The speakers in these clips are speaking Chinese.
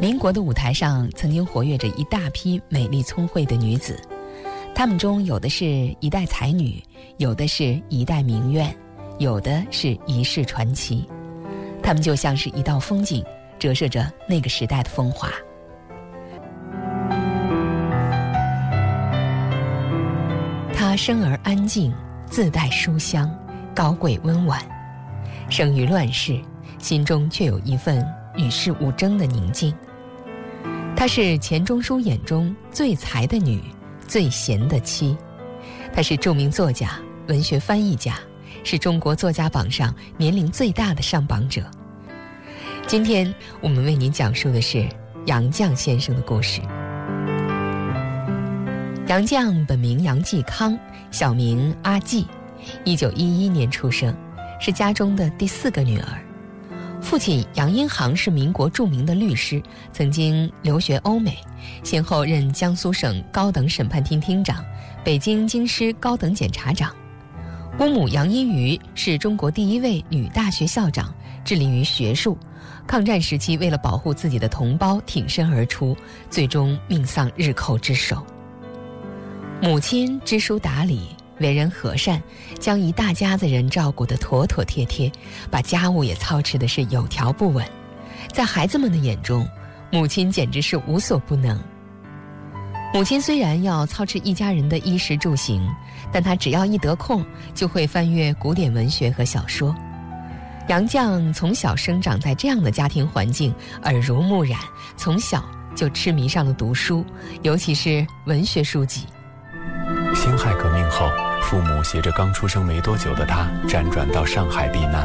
民国的舞台上曾经活跃着一大批美丽聪慧的女子，她们中有的是一代才女，有的是一代名媛，有的是一世传奇。她们就像是一道风景，折射着那个时代的风华。她生而安静，自带书香，高贵温婉，生于乱世，心中却有一份与世无争的宁静。她是钱钟书眼中最才的女，最贤的妻。她是著名作家、文学翻译家，是中国作家榜上年龄最大的上榜者。今天我们为您讲述的是杨绛先生的故事。杨绛本名杨继康，小名阿季，1911年出生，是家中的第4个女儿。父亲杨荫行是民国著名的律师，曾经留学欧美，先后任江苏省高等审判厅厅长、北京京师高等检察长。姑母杨荫瑜是中国第1位女大学校长，致力于学术。抗战时期为了保护自己的同胞挺身而出，最终命丧日寇之手。母亲知书达理，为人和善，将一大家子人照顾得妥妥帖帖，把家务也操持的是有条不紊。在孩子们的眼中，母亲简直是无所不能。母亲虽然要操持一家人的衣食住行，但她只要一得空，就会翻阅古典文学和小说。杨绛从小生长在这样的家庭环境，耳濡目染，从小就痴迷上了读书，尤其是文学书籍。 辛亥革命后，父母携着刚出生没多久的他辗转到上海避难。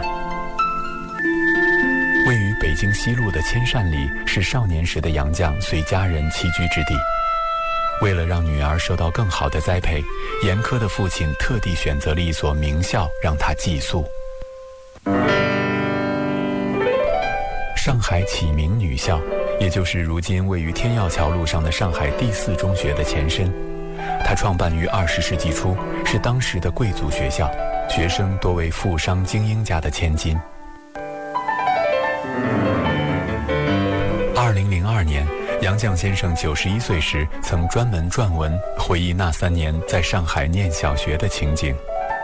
位于北京西路的千善里是少年时的杨绛随家人栖居之地。为了让女儿受到更好的栽培，严苛的父亲特地选择了一所名校让她寄宿。上海启明女校，也就是如今位于天耀桥路上的上海第4中学的前身。它创办于20世纪初，是当时的贵族学校，学生多为富商精英家的千金。2002年，杨绛先生91岁时，曾专门撰文回忆那3年在上海念小学的情景。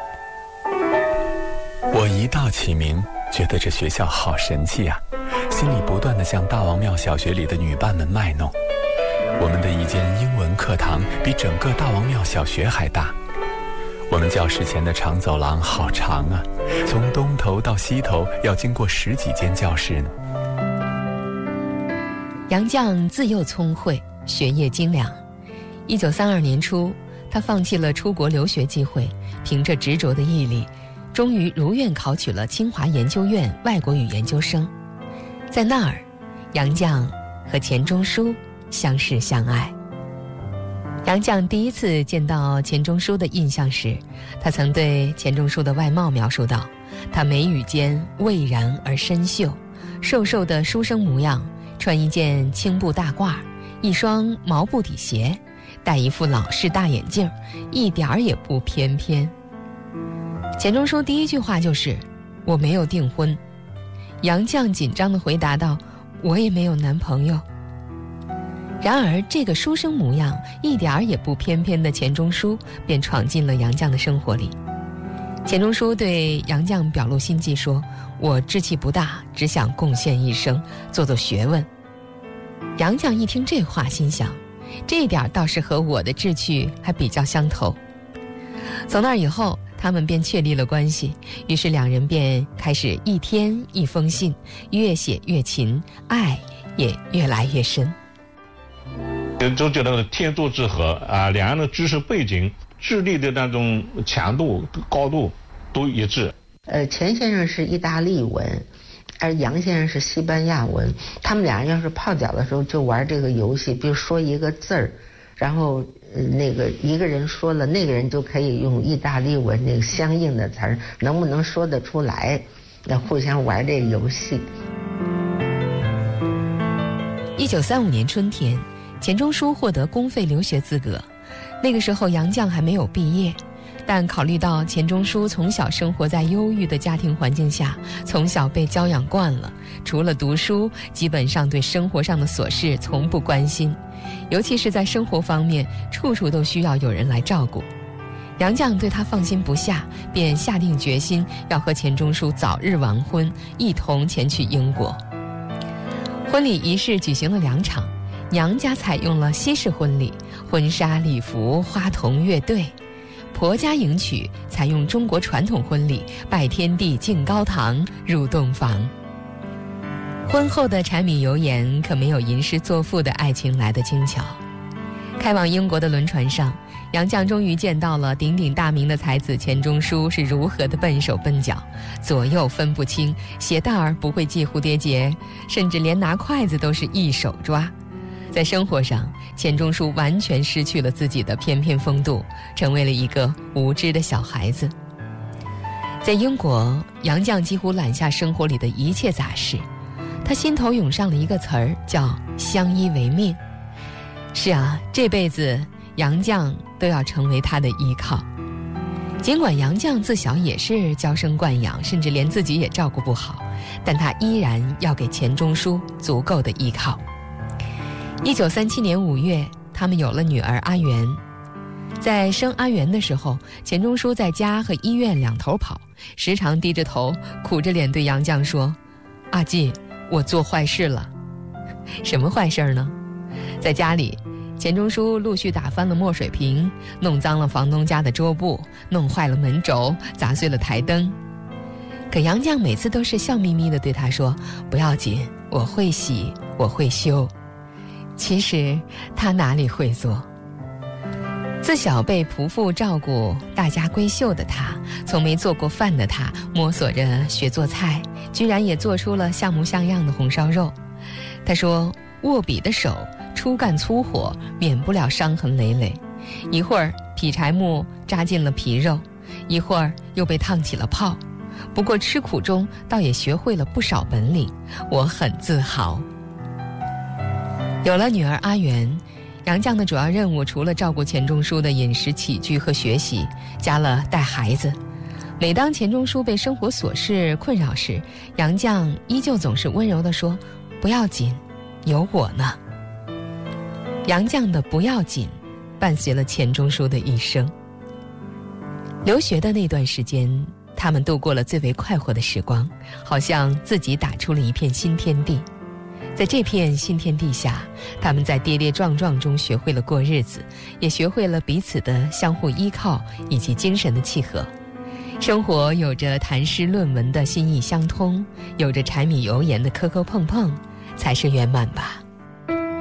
我一到启明，觉得这学校好神气啊，心里不断地向大王庙小学里的女伴们卖弄。我们的一间英文课堂比整个大王庙小学还大，我们教室前的长走廊好长啊，从东头到西头要经过10几间教室呢。 杨绛自幼聪慧，学业精良。1932年初，他放弃了出国留学机会，凭着执着的毅力，终于如愿考取了清华研究院外国语研究生。在那儿，杨绛和钱钟书相识相爱。杨绛第一次见到钱钟书的印象时，他曾对钱钟书的外貌描述道：他眉宇间蔚然而深秀，瘦瘦的书生模样，穿一件青布大褂，一双毛布底鞋，戴一副老式大眼镜，一点儿也不翩翩。钱钟书第一句话就是：我没有订婚。杨绛紧张地回答道：我也没有男朋友。然而这个书生模样一点儿也不翩翩的钱钟书便闯进了杨绛的生活里。钱钟书对杨绛表露心迹说：我志气不大，只想贡献一生，做做学问。杨绛一听这话，心想这一点倒是和我的志趣还比较相投。从那以后，他们便确立了关系，于是2人便开始一天一封信，越写越勤，爱也越来越深。 都觉得天作之合啊，两人的知识背景、智力的那种强度、高度都一致。 钱先生是意大利文，而杨先生是西班牙文。他们俩人要是泡脚的时候就玩这个游戏，比如说一个字儿，然后那个一个人说了，那个人就可以用意大利文那个相应的词儿，能不能说得出来？那互相玩这个游戏。 1935年春天，钱钟书获得公费留学资格。那个时候杨绛还没有毕业， 但考虑到钱钟书从小生活在忧郁的家庭环境下，从小被教养惯了，除了读书，基本上对生活上的琐事从不关心，尤其是在生活方面，处处都需要有人来照顾。杨绛对他放心不下，便下定决心要和钱钟书早日完婚，一同前去英国。婚礼仪式举行了2场，娘家采用了西式婚礼，婚纱礼服、花童乐队；婆家迎娶采用中国传统婚礼，拜天地、敬高堂、入洞房。婚后的柴米油盐可没有吟诗作赋的爱情来得精巧。开往英国的轮船上，杨绛终于见到了鼎鼎大名的才子钱钟书是如何的笨手笨脚，左右分不清，鞋带儿不会系蝴蝶结，甚至连拿筷子都是一手抓。在生活上，钱钟书完全失去了自己的翩翩风度，成为了一个无知的小孩子。在英国，杨绛几乎揽下生活里的一切杂事，他心头涌上了一个词儿，叫相依为命。是啊，这辈子杨绛都要成为他的依靠。尽管杨绛自小也是娇生惯养，甚至连自己也照顾不好，但他依然要给钱钟书足够的依靠。1937年5月，他们有了女儿阿元。在生阿元的时候，钱钟书在家和医院两头跑，时常低着头苦着脸对杨绛说：“阿季，我做坏事了。”什么坏事呢？在家里，钱钟书陆续打翻了墨水瓶，弄脏了房东家的桌布，弄坏了门轴，砸碎了台灯。可杨绛每次都是笑眯眯地对他说：“不要紧，我会洗，我会修。”其实他哪里会做？自小被仆妇照顾，大家闺秀的他，从没做过饭的他，摸索着学做菜，居然也做出了像模像样的红烧肉。他说：“握笔的手初干粗活，免不了伤痕累累，一会儿劈柴木扎进了皮肉，一会儿又被烫起了泡。不过吃苦中倒也学会了不少本领，我很自豪。”有了女儿阿元，杨绛的主要任务除了照顾钱钟书的饮食起居和学习，加了带孩子。每当钱钟书被生活琐事困扰时，杨绛依旧总是温柔地说：“不要紧，有我呢。”杨绛的不要紧伴随了钱钟书的一生。留学的那段时间，他们度过了最为快活的时光，好像自己打出了一片新天地。在这片新天地下，他们在跌跌撞撞中学会了过日子，也学会了彼此的相互依靠以及精神的契合。生活有着谈诗论文的心意相通，有着柴米油盐的磕磕碰碰，才是圆满吧。